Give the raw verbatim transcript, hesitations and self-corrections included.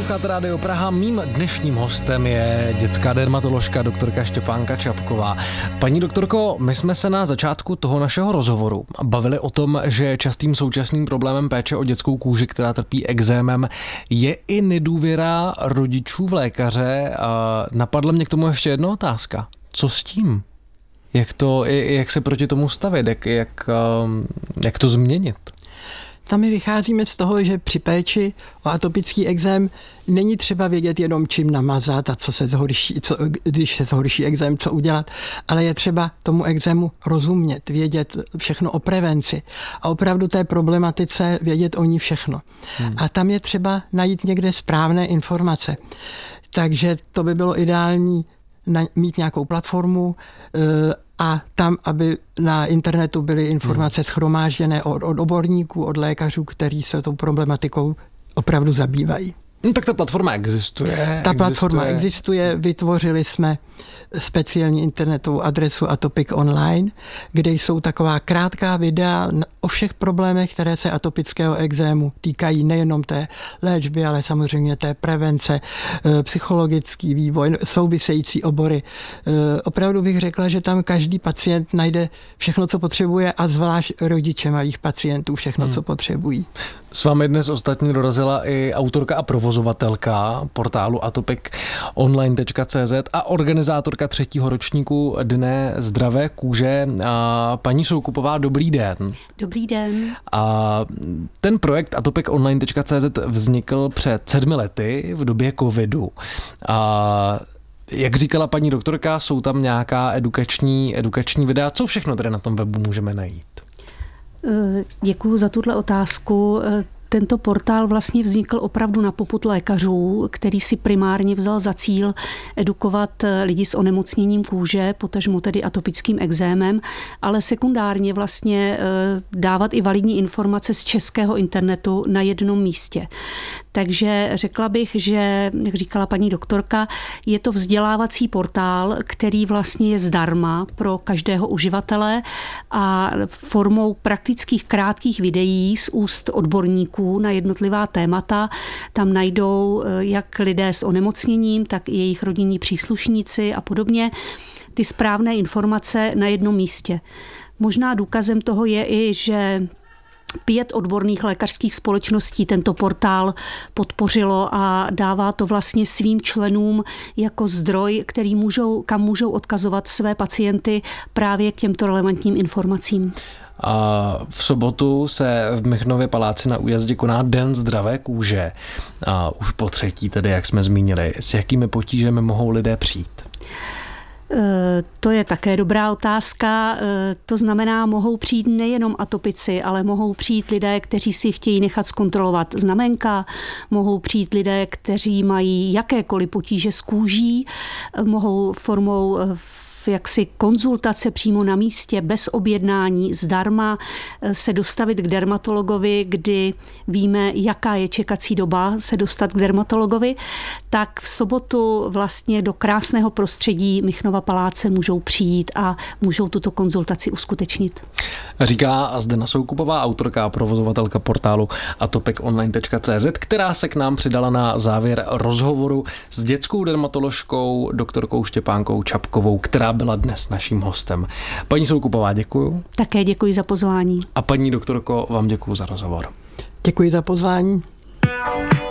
Posloucháte Rádio Praha. Mým dnešním hostem je dětská dermatoložka doktorka Štěpánka Čapková. Paní doktorko, my jsme se na začátku toho našeho rozhovoru bavili o tom, že častým současným problémem péče o dětskou kůži, která trpí ekzémem, je i nedůvěra rodičů v lékaře. A napadla mě k tomu ještě jedna otázka. Co s tím? Jak to, jak se proti tomu stavět? Jak, jak, jak to změnit? Tam my vycházíme z toho, že při péči o atopický ekzém není třeba vědět jenom čím namazat a co se zhorší, co, když se zhorší ekzém, co udělat, ale je třeba tomu ekzému rozumět, vědět všechno o prevenci a opravdu té problematice vědět o ní všechno. Hmm. A tam je třeba najít někde správné informace. Takže to by bylo ideální na, mít nějakou platformu a tam, aby na internetu byly informace shromážděné od, od odborníků, od lékařů, kteří se tou problematikou opravdu zabývají. No tak ta platforma existuje. Ta existuje. platforma existuje, vytvořili jsme speciální internetovou adresu Atopic Online, kde jsou taková krátká videa o všech problémech, které se atopického ekzému týkají, nejenom té léčby, ale samozřejmě té prevence, psychologický vývoj, související obory. Opravdu bych řekla, že tam každý pacient najde všechno, co potřebuje a zvlášť rodiče malých pacientů všechno, hmm. co potřebují. S vámi dnes ostatně dorazila i autorka a provozovatelka portálu atopic online tečka cé zet a organizátorka třetího ročníku Dne zdravé kůže. A paní Soukupová, dobrý den. Dobrý den. A ten projekt atopic online tečka cé zet vznikl před sedmi lety v době covidu. A jak říkala paní doktorka, jsou tam nějaká edukační, edukační videa. Co všechno tedy na tom webu můžeme najít? Děkuji za tuhle otázku. Tento portál vlastně vznikl opravdu na popud lékařů, který si primárně vzal za cíl edukovat lidi s onemocněním kůže, potažmo tedy atopickým ekzémem, ale sekundárně vlastně dávat i validní informace z českého internetu na jednom místě. Takže řekla bych, že, jak říkala paní doktorka, je to vzdělávací portál, který vlastně je zdarma pro každého uživatele a formou praktických krátkých videí z úst odborníků na jednotlivá témata. Tam najdou jak lidé s onemocněním, tak i jejich rodinní příslušníci a podobně ty správné informace na jednom místě. Možná důkazem toho je i, že Pět odborných lékařských společností tento portál podpořilo a dává to vlastně svým členům jako zdroj, který můžou, kam můžou odkazovat své pacienty právě k těmto relevantním informacím. A v sobotu se v Michnově paláci na Újezdě koná Den zdravé kůže. A už po třetí tedy, jak jsme zmínili, s jakými potížemi mohou lidé přijít? To je také dobrá otázka. To znamená, mohou přijít nejenom atopici, ale mohou přijít lidé, kteří si chtějí nechat zkontrolovat znamenka, mohou přijít lidé, kteří mají jakékoliv potíže s kůží, mohou formou jaksi konzultace přímo na místě, bez objednání, zdarma se dostavit k dermatologovi, kdy víme, jaká je čekací doba se dostat k dermatologovi, tak v sobotu vlastně do krásného prostředí Michnova paláce můžou přijít a můžou tuto konzultaci uskutečnit. Říká Zdena Soukupová, autorka a provozovatelka portálu atopic online tečka cé zet, která se k nám přidala na závěr rozhovoru s dětskou dermatoložkou doktorkou Štěpánkou Čapkovou, která byla dnes naším hostem. Paní Soukupová, děkuju. Také děkuji za pozvání. A paní doktorko, vám děkuju za rozhovor. Děkuji za pozvání.